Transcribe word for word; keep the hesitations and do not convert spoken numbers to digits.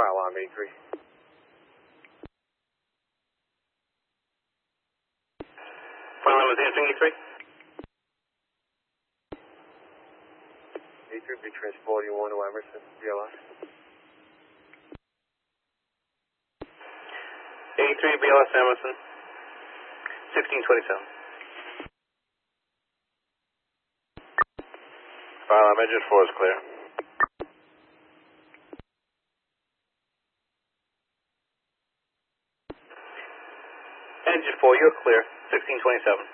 fire alarm eighty-three. Fire alarm is answering eighty-three. eighty-three, be transporting you one to Emerson, B L S. eighty-three, B L S Emerson, sixteen twenty-seven. Fire alarm engine four is clear. Engine four, you're clear, sixteen twenty-seven.